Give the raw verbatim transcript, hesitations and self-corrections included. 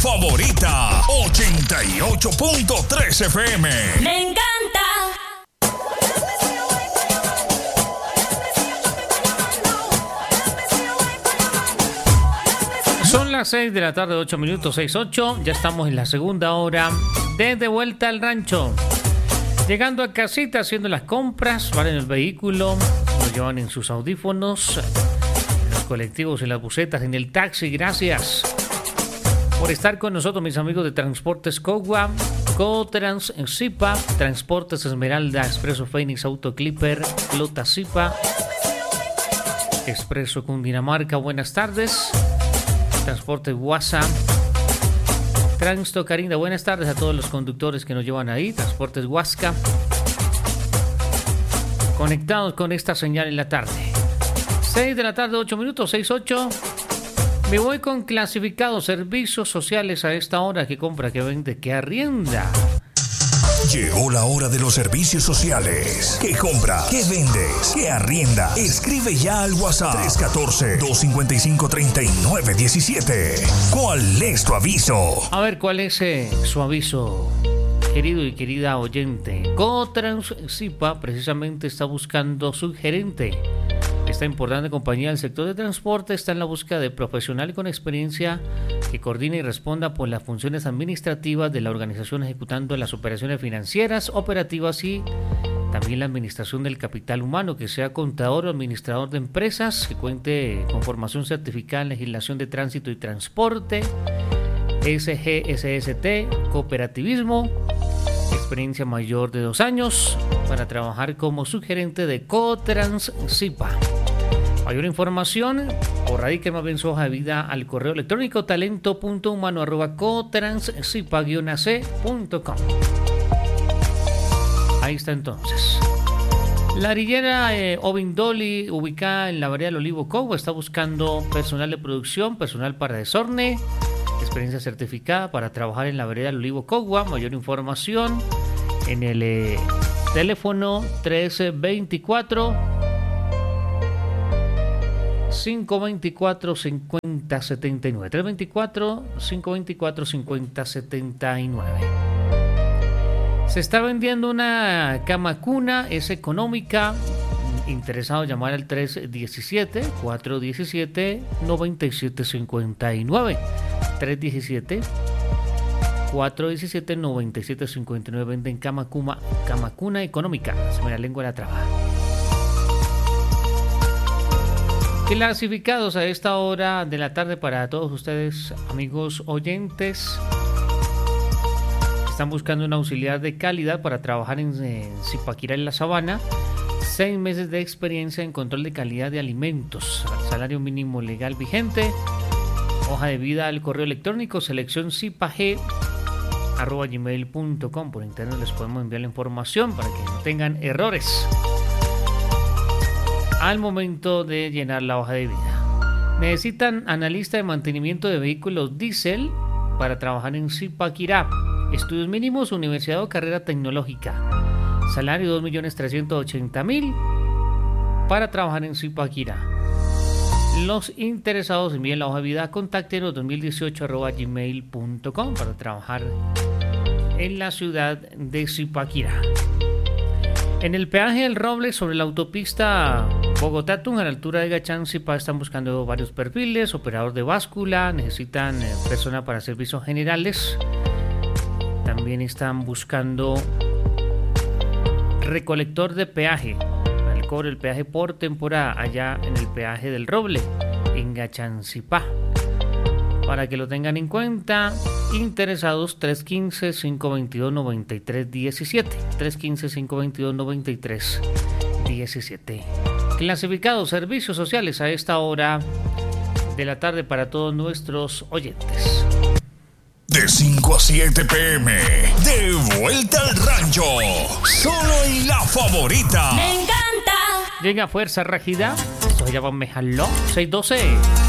favorita, ochenta y ocho punto tres F M. ¡Me encanta! Son las seis de la tarde, ocho minutos, seis ocho. Ya estamos en la segunda hora de De Vuelta al Rancho. Llegando a casita, haciendo las compras, van en el vehículo, lo llevan en sus audífonos, en los colectivos, en las busetas, en el taxi. Gracias por estar con nosotros, mis amigos de Transportes Cogua, Cotrans Zipa, Transportes Esmeralda, Expreso Fénix, Autoclipper, Flota Zipa, Expreso Cundinamarca. Buenas tardes. Transporte WhatsApp, Transto Carinda, buenas tardes a todos los conductores que nos llevan ahí. Transportes Huasca, conectados con esta señal en la tarde. seis de la tarde, ocho minutos, seis ocho. Me voy con Clasificados, servicios sociales a esta hora. Que compra, que vende, que arrienda. Llegó la hora de los servicios sociales. ¿Qué compra? ¿Qué vendes? ¿Qué arrienda? Escribe ya al WhatsApp tres uno cuatro, dos cinco cinco, tres nueve uno siete. ¿Cuál es tu aviso? A ver, ¿cuál es eh, su aviso, querido y querida oyente? Cotrans Zipa precisamente está buscando su gerente. Esta importante compañía del sector de transporte está en la búsqueda de profesional con experiencia que coordine y responda por las funciones administrativas de la organización, ejecutando las operaciones financieras, operativas y también la administración del capital humano, que sea contador o administrador de empresas, que cuente con formación certificada en legislación de tránsito y transporte, S G S S T, cooperativismo, experiencia mayor de dos años para trabajar como subgerente de Cotrans Zipa. Mayor información o radique más bien su hoja de vida al correo electrónico talento punto humano arroba cotranszipa guion c punto com. Ahí está entonces. La arillera eh, Ovindoli, ubicada en la vereda del Olivo Cogua, está buscando personal de producción, personal para desorne, experiencia certificada para trabajar en la vereda del Olivo Cogua. Mayor información en el eh, teléfono trece veinticuatro, cinco veinticuatro, cincuenta setenta y nueve. tres veinticuatro, cinco veinticuatro, cincuenta setenta y nueve. Se está vendiendo una cama cuna, es económica. Interesado, llamar al tres uno siete, cuatro uno siete, nueve siete cinco nueve. tres uno siete, cuatro uno siete, nueve siete cinco nueve. Venden cama, cuma, cama cuna económica. Se me la lengua la traba. Clasificados a esta hora de la tarde para todos ustedes, amigos oyentes. Están buscando un auxiliar de calidad para trabajar en, en Zipaquirá, en la Sabana. Seis meses de experiencia en control de calidad de alimentos. Salario mínimo legal vigente. Hoja de vida al correo electrónico selección zipag arroba gmail punto com. Por internet les podemos enviar la información para que no tengan errores al momento de llenar la hoja de vida. Necesitan analista de mantenimiento de vehículos diésel para trabajar en Zipaquirá. Estudios mínimos, universidad o carrera tecnológica. Salario dos millones trescientos ochenta mil para trabajar en Zipaquirá. Los interesados envíen la hoja de vida a contactenos dos mil dieciocho arroba gmail punto com para trabajar en la ciudad de Zipaquirá. En el peaje del Roble, sobre la autopista Bogotá-Tunja, a la altura de Gachán, Zipa, están buscando varios perfiles. Operador de báscula, necesitan eh, persona para servicios generales. También están buscando recolector de peaje, el cobro del peaje por temporada, allá en el peaje del Roble, en Gachán, Zipa. Para que lo tengan en cuenta, interesados tres uno cinco, cinco dos dos, nueve tres uno siete, tres uno cinco, cinco dos dos, nueve tres uno siete. Clasificados, servicios sociales a esta hora de la tarde para todos nuestros oyentes. De cinco a siete p m, de vuelta al rancho, solo en La Favorita. ¡Me encanta! Llega Fuerza Regida, esto se llama Méjalo, seiscientos doce.